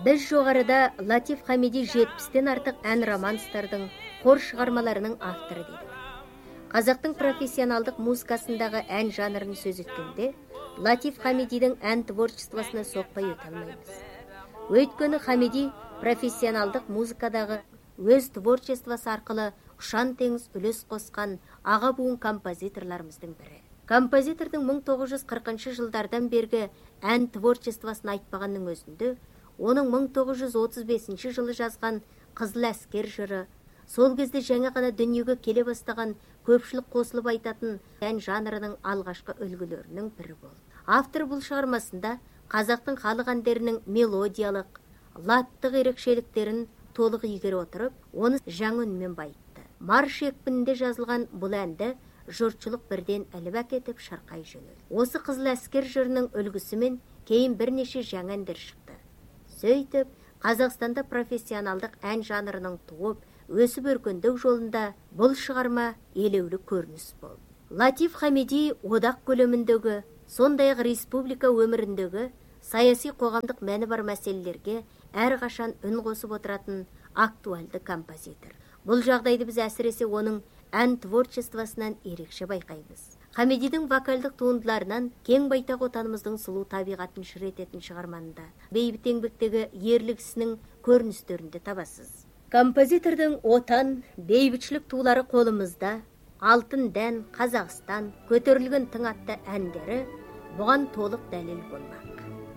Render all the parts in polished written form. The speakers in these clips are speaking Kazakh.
Біз жоғарыда Латиф Хамиди 70-тен артық ән романстардың қор шығармаларының авторы дедік. Қазақтың профессионалдық музыкасындағы ән жанрын сөз еткенде, Латиф Хамидидің ән творчествосына соқпай өте алмаймыз. Өйткені Хамиди профессионалдық музыкадағы өз творчествосы арқылы ұшан теңіз үлес қосқан аға буын композиторларымыздың бірі. Композитордың 1940 жылдардан бергі ән творчествосын айтпағанның өзінде, оның 1935 жылы жазған Қызыл әскер жыры, сол кезде жаңа ғана дүниеге келе бастаған көпшілік қосылып айтатын ән жанрының алғашқы үлгілерінің бірі болды. Автор бұл шығармасында қазақтың халық әндерінің мелодиялық, латтық ерекшеліктерін толық игере отырып, оны жаңа үнмен байытты. Марш екпінінде жазылған бұл әнді жұртшылық бірден іліп әкетіп шырқай жөнелді. Осы Қызыл әскер жырының үлгісімен кейін бірнеше жаңа әндер шықты. Сөйтіп, Қазақстанда профессионалдық ән жанрының туып, өсіп өркендеу жолында бұл шығарма елеулі көрініс болды. Латиф Хамиди одақ көлеміндегі, сондай-ақ республика өміріндегі саяси қоғамдық мәні бар мәселелерге әрқашан үн қосып отыратын актуальды композитор. Бұл жағдайды біз әсіресе оның ән творчествосынан ерекше байқаймыз. Хамидидің вокалдық туындыларынан кең байтақ отанымыздың сұлу табиғатын жыр ететін шығарманында бейбіт еңбектегі ерлік ісінің көріністерінде табасыз. Композитордың отан, бейбітшілік тулары қолымызда, алтын дән, Қазақстан, көтерілген тың атты әндері бұған толық дәлел болмақ.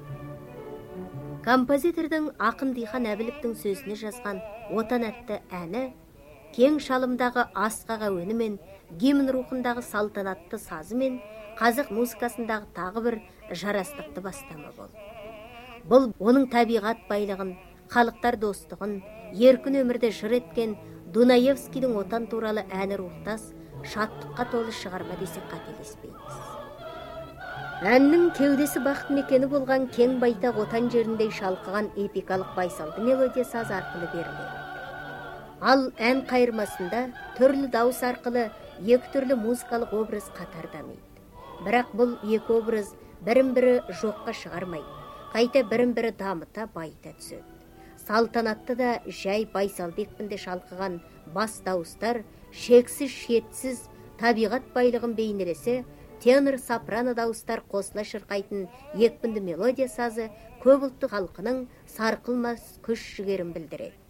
Композитордың ақын Дихан Әбіловтің сөзіне жазған отан атты әні кең шалымдағы асқақ әуенімен, гимн рухындағы салтанатты сазымен қазақ музыкасындағы тағы бір жарастықты бастама болды. Бұл оның табиғат байлығын, халықтар достығын, еркін өмірде жыр еткен Дунаевскийдің отан туралы әні рухтас, шаттыққа толы шығарма десек қателеспейміз. Әннің кеудесі бақыт мекені болған кең байтақ отан жеріндей шалқыған эпикалық байсалды мелодия саз арқылы беріледі. Ал ән қайырмасында түрлі дауыс арқылы екі түрлі музыкалық образ қатар дамиды. Бірақ бұл екі образ бірін-бірі жоққа шығармайды, қайта бірін-бірі дамыта байыта түседі. Салтанатты да жай байсалды екпінде шалқыған бас дауыстар шексіз шетсіз табиғат байлығын бейнелесе, тенор сопрано дауыстар қосыла шырқайтын екпінді мелодия сазы көп ұлтты халқының сарқылмас күш жігерін білдіреді.